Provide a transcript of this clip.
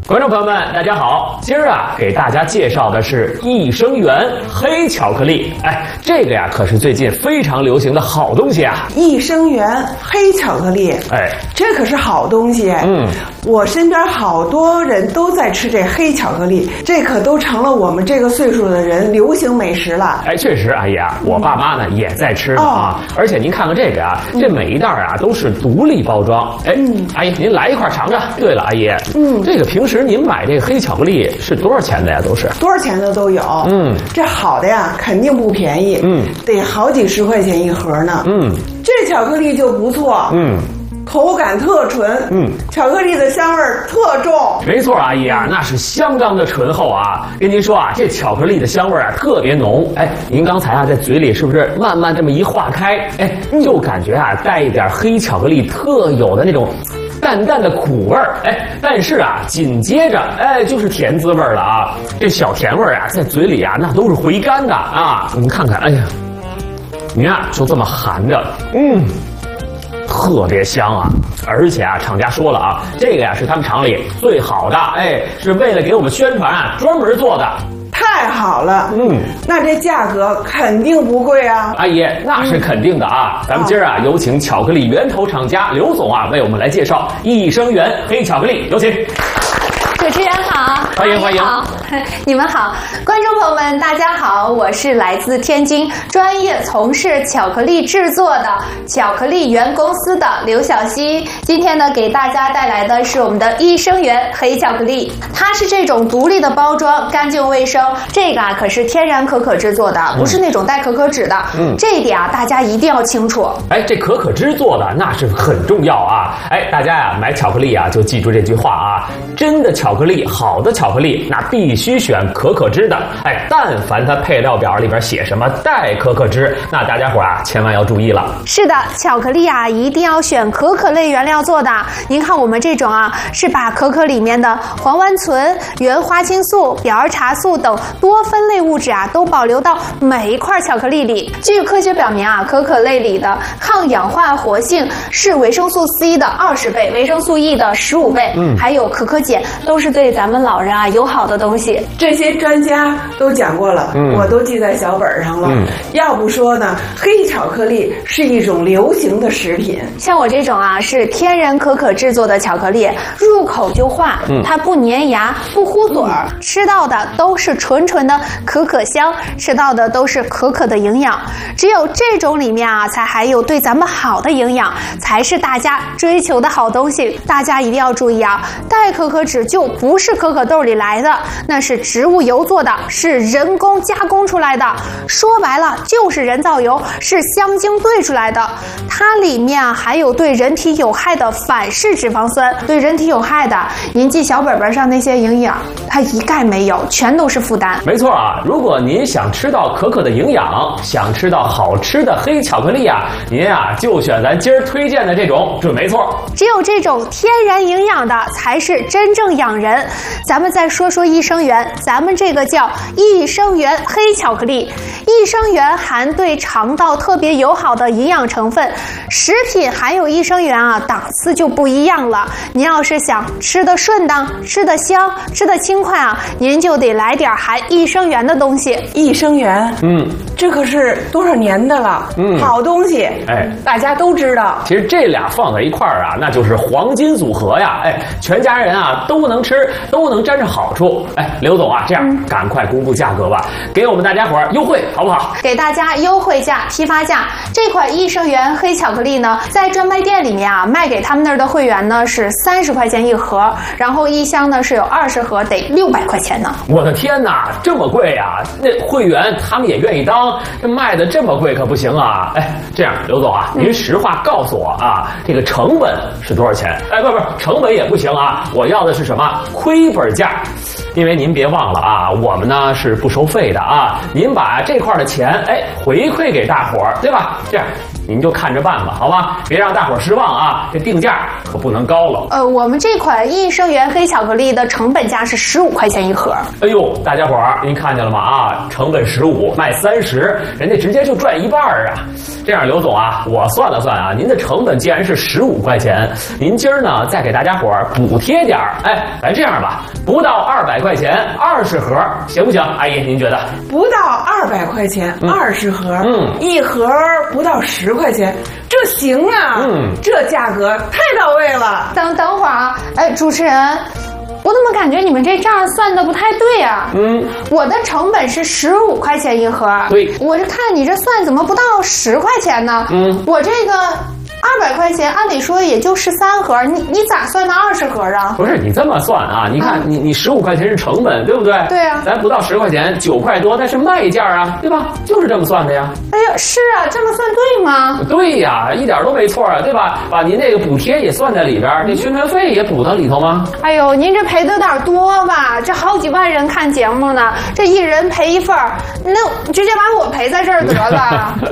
观众朋友们，大家好！今儿啊，给大家介绍的是益生元黑巧克力。哎，这个呀，可是最近非常流行的好东西啊！ 益生元黑巧克力， 哎， 这可是好东西。我身边好多人都在吃这黑巧克力，这可都成了我们这个岁数的人流行美食了。 哎，确实，阿姨啊，我爸妈呢也在吃啊。而且您看看这个啊，这每一袋啊都是独立包装。哎，阿姨您来一块尝尝。对了，阿姨，这个平时您买这个黑巧克力是多少钱的呀？都是多少钱的都有。这好的呀，肯定不便宜。得好几十块钱一盒呢。这巧克力就不错。口感特纯，巧克力的香味特重。 没错，阿姨啊，那是相当的醇厚啊。跟您说啊，这巧克力的香味啊特别浓。哎，您刚才啊在嘴里是不是慢慢这么一化开？哎，就感觉啊带一点黑巧克力特有的那种淡淡的苦味儿。哎，但是啊紧接着哎就是甜滋味了啊。这小甜味啊在嘴里啊那都是回甘的啊。您看看，哎呀，您啊就这么含着，特别香啊！而且啊，厂家说了啊，这个呀是他们厂里最好的，哎，是为了给我们宣传啊专门做的。 太好了，那这价格肯定不贵啊！ 阿姨，那是肯定的啊！咱们今儿啊，有请巧克力源头厂家刘总啊，为我们来介绍益生元黑巧克力，有请。 主持人好， 欢迎欢迎， 好，你们好，观众朋友们大家好，我是来自天津专业从事巧克力制作的巧克力源公司的刘晓溪。今天呢，给大家带来的是我们的益生元黑巧克力，它是这种独立的包装，干净卫生。这个啊可是天然可可制作的，不是那种带可可脂的。这一点啊大家一定要清楚。 哎，这可可脂做的那是很重要啊！哎，大家呀买巧克力啊就记住这句话啊，真的巧克力，好的巧克力那必须选可可脂的。哎，但凡它配料表里边写什么带可可脂，那大家伙啊千万要注意了。 是的，巧克力啊一定要选可可类原料做的。您看我们这种啊是把可可里面的黄烷醇、原花青素、表儿茶素等多酚类物质啊都保留到每一块巧克力里。据科学表明啊，可可类里的抗氧化活性是维生素 C 的20倍，维生素 E 的15倍，还有可可碱，都是对咱们老人啊友好的东西。 这些专家都讲过了，我都记在小本上了。要不说呢，黑巧克力是一种流行的食品。 像我这种啊是天然可可制作的巧克力，入口就化，它不粘牙，不糊嘴儿，吃到的都是纯纯的可可香，吃到的都是可可的营养。只有这种里面啊才含有对咱们好的营养，才是大家追求的好东西。大家一定要注意啊，带可可脂就不是可可豆里来的，那是植物油做的，是人工加工出来的，说白了就是人造油，是香精兑出来的。它里面啊含有对人体有害的反式脂肪酸，对人体有害的您记小本本上那些营养它一概没有，全都是负担。 没错啊，如果您想吃到可可的营养，想吃到好吃的黑巧克力啊，您啊就选咱今儿推荐的这种准没错。 只有这种天然营养的才是真正养人。咱们再说说益生元，咱们这个叫益生元黑巧克力。益生元含对肠道特别友好的营养成分，食品含有益生元啊，档次就不一样了。您要是想吃得顺当、吃得香、吃得轻快啊，您就得来点含益生元的东西。 益生元，这可是多少年的了，好东西，哎，大家都知道。 其实这俩放在一块儿啊，那就是黄金组合呀！哎，全家人啊都能吃，都能沾上好处。哎，刘总啊，这样赶快公布价格吧，给我们大家伙儿优惠好不好？ 给大家优惠价、批发价。这款益生元黑巧克力呢，在专卖店里面啊，卖给他们那儿的会员呢是30块钱一盒，然后一箱呢是有20盒，得600块钱呢。 我的天哪，这么贵啊！那会员他们也愿意当，这卖的这么贵可不行啊！哎，这样，刘总啊，您实话告诉我啊，这个成本是多少钱？哎，不，成本也不行啊，我要的是什么？亏本价。因为您别忘了啊，我们呢是不收费的啊，您把这块的钱哎回馈给大伙儿，对吧？这样您就看着办吧，好吧？别让大伙儿失望啊！这定价可不能高了。 我们这款益生元黑巧克力的成本价是15块钱一盒。 哎呦，大家伙儿，您看见了吗？啊，成本15，卖30，人家直接就赚1半啊！这样，刘总啊，我算了算啊，您的成本既然是15块钱，您今儿呢再给大家伙儿补贴点儿，哎，咱这样吧，不到200块钱，20盒，行不行？阿姨，您觉得？ 不到200块钱，20盒，一盒不到10块钱，这行啊，这价格太到位了。 等会儿啊，哎，主持人。我怎么感觉你们这账算的不太对啊？我的成本是15块钱一盒， 对， 我这看你这算怎么不到10块钱呢？我这个200块钱，按理说也就13盒，你咋算到20盒啊？ 不是你这么算啊？你看你15块钱是成本，对不对？ 对啊， 咱不到10块钱，9块多，那是卖价啊，对吧？就是这么算的呀。 哎呀，是啊，这么算对吗？ 对呀，一点都没错啊，对吧？把您那个补贴也算在里边，那宣传费也补到里头吗？ 哎呦，您这赔的有点多吧？这好几万人看节目呢，这一人赔一份儿，那直接把我赔在这儿得了。